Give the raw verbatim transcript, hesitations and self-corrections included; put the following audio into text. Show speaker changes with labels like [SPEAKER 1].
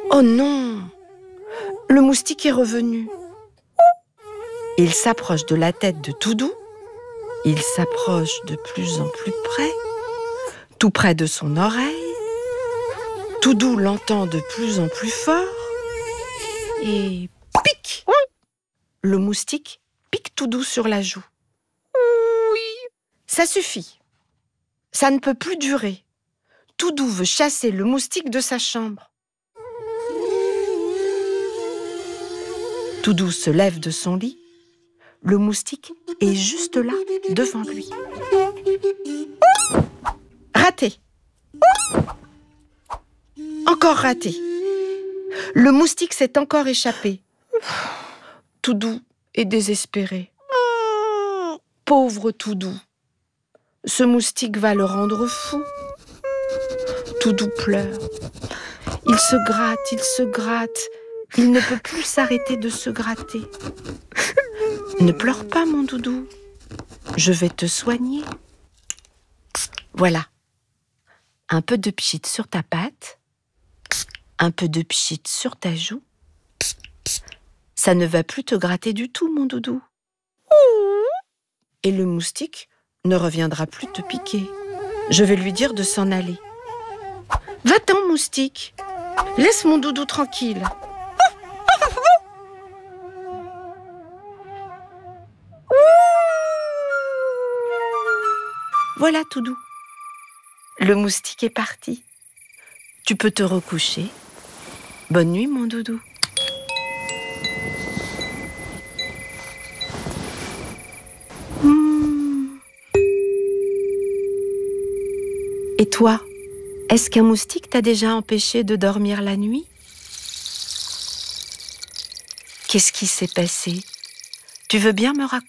[SPEAKER 1] Oh non! Le moustique est revenu. Il s'approche de la tête de Toudou. Il s'approche de plus en plus près, tout près de son oreille. Toudou l'entend de plus en plus fort. Et pique! Le moustique pique Toudou sur la joue. Oui! Ça suffit. Ça ne peut plus durer. Toudou veut chasser le moustique de sa chambre. Toudou se lève de son lit. Le moustique est juste là, devant lui. Raté. Encore raté. Le moustique s'est encore échappé. Toudou est désespéré. Pauvre Toudou. Ce moustique va le rendre fou. Toudou pleure. Il se gratte, il se gratte. Il ne peut plus s'arrêter de se gratter. Ne pleure pas, mon doudou. Je vais te soigner. Voilà. Un peu de pchit sur ta patte. Un peu de pchit sur ta joue. Ça ne va plus te gratter du tout, mon doudou. Et le moustique ne reviendra plus te piquer. Je vais lui dire de s'en aller. Va-t'en, moustique. Laisse mon doudou tranquille. Voilà, Toudou. Le moustique est parti. Tu peux te recoucher. Bonne nuit, mon doudou. Mmh. Et toi, est-ce qu'un moustique t'a déjà empêché de dormir la nuit? Qu'est-ce qui s'est passé? Tu veux bien me raconter ?